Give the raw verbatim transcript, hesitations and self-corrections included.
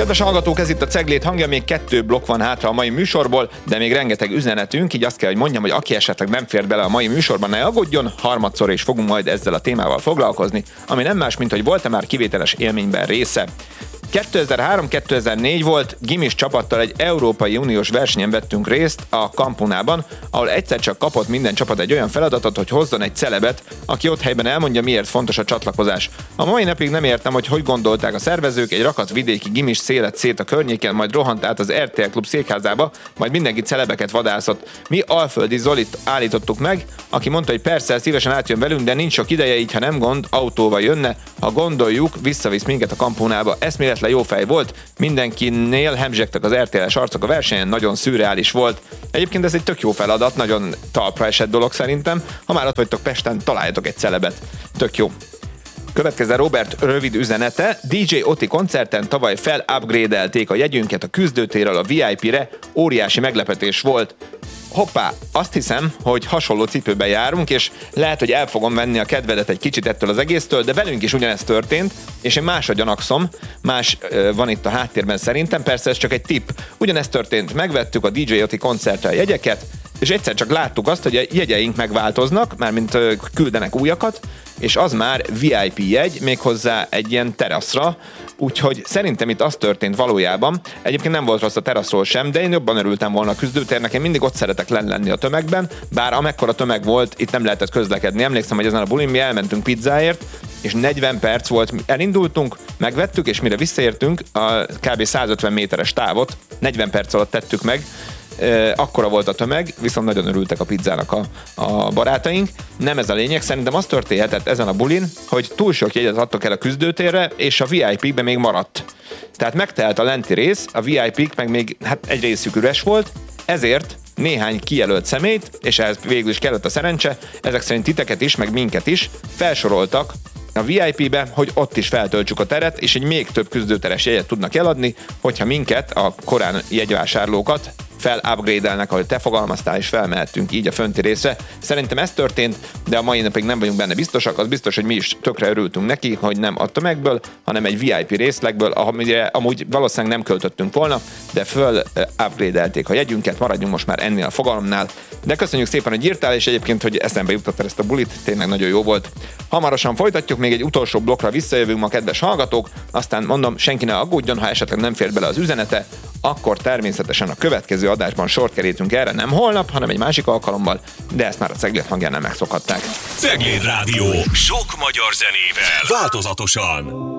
Kedves hallgatók, ez itt a Ceglét hangja, még kettő blokk van hátra a mai műsorból, de még rengeteg üzenetünk, így azt kell, hogy mondjam, hogy aki esetleg nem fér bele a mai műsorban, ne aggódjon, harmadszor is fogunk majd ezzel a témával foglalkozni, ami nem más, mint hogy volt-e már kivételes élményben része. kétezer-három kétezer-négy volt, gimis csapattal egy Európai Uniós versenyen vettünk részt a Campunában, ahol egyszer csak kapott minden csapat egy olyan feladatot, hogy hozzon egy celebet, aki ott helyben elmondja, miért fontos a csatlakozás. A mai napig nem értem, hogy hogy gondolták a szervezők, egy rakat vidéki gimis szélet szét a környéken, majd rohant át az er té el Klub székházába, majd mindenki celebeket vadászott. Mi Alföldi Zolit állítottuk meg, aki mondta, hogy persze szívesen átjön velünk, de nincs sok ideje, így ha nem gond, autóval jönne, ha gondoljuk, visszavisz minket a Campunába. Eszméletlen jó fej volt, mindenkinél hemzsegtek az er té el-es arcok a versenyen, nagyon szürreális volt. Egyébként ez egy tök jó feladat, nagyon talpra esett dolog szerintem. Ha már ott vagytok Pesten, találjatok egy celebet. Tök jó. Következő Robert rövid üzenete. dé dzsé Oti koncerten tavaly fel-upgrade-elték a jegyünket a küzdőtérről a vé i pé-re, óriási meglepetés volt. Hoppá, azt hiszem, hogy hasonló cipőben járunk, és lehet, hogy el fogom venni a kedvedet egy kicsit ettől az egésztől, de velünk is ugyanezt történt, és én másra gyanakszom, más uh, van itt a háttérben szerintem, persze ez csak egy tipp. Ugyanezt történt, megvettük a dé dzsé Oti koncertre a jegyeket, és egyszer csak láttuk azt, hogy a jegyeink megváltoznak, mármint uh, küldenek újakat, és az már vé i pé jegy, méghozzá egy ilyen teraszra, úgyhogy szerintem itt az történt valójában. Egyébként nem volt rossz a teraszról sem, de én jobban örültem volna a küzdőtérnek, én mindig ott szeretek lenni a tömegben, bár amekkora tömeg volt, itt nem lehetett közlekedni. Emlékszem, hogy ezen a bulin mi elmentünk pizzáért, és negyven perc volt, elindultunk, megvettük, és mire visszaértünk, a kb. százötven méteres távot negyven perc alatt tettük meg. Akkora volt a tömeg, viszont nagyon örültek a pizzának a, a barátaink. Nem ez a lényeg, szerintem az történhetett ezen a bulin, hogy túl sok jegyet adtak el a küzdőtérre, és a vé i pé-ben még maradt. Tehát megtelt a lenti rész, a vé i pé-k meg még hát egy részük üres volt, ezért néhány kijelölt személyt, és ehhez végül is kellett a szerencse, ezek szerint titeket is, meg minket is, felsoroltak a vé i pé-be, hogy ott is feltöltsük a teret, és egy még több küzdőteres jegyet tudnak eladni, hogyha minket, a korán jegyvásárlókat fel-upgrade-elnek, ahogy te fogalmaztál, és felmehettünk így a fönti részre. Szerintem ez történt, de a mai napig nem vagyunk benne biztosak, az biztos, hogy mi is tökre örültünk neki, hogy nem a tömegből, hanem egy vé i pé részlegből, amire amúgy valószínűleg nem költöttünk volna, de föl-upgrade-elték a jegyünket, maradjunk most már ennél a fogalomnál. De köszönjük szépen, hogy írtál, és egyébként, hogy eszembe jutottál ezt a bulit, tényleg nagyon jó volt. Hamarosan folytatjuk, még egy utolsó blokkra visszajövünk ma, kedves hallgatók, aztán mondom, senki ne aggódjon, ha esetleg nem fér bele az üzenete, akkor természetesen a következő adásban sort kerítünk erre, nem holnap, hanem egy másik alkalommal, de ezt már a Ceglét hangján nem megszokhatták. Cegléd Rádió, sok magyar zenével, változatosan.